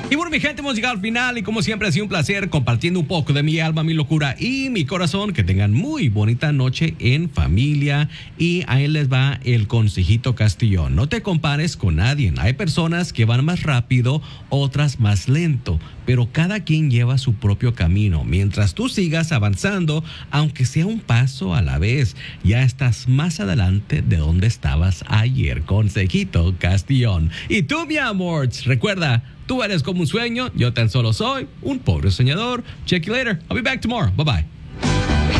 Y bueno, mi gente, hemos llegado al final y como siempre ha sido un placer compartiendo un poco de mi alma, mi locura y mi corazón. Que tengan muy bonita noche en familia y ahí les va el consejito Castillón. No te compares con nadie. Hay personas que van más rápido, otras más lento, pero cada quien lleva su propio camino. Mientras tú sigas avanzando, aunque sea un paso a la vez, ya estás más adelante de donde estabas ayer. Consejito Castillón. Y tú, mi amor, recuerda, tú eres como un sueño, yo tan solo soy un pobre soñador. Check you later. I'll be back tomorrow. Bye bye.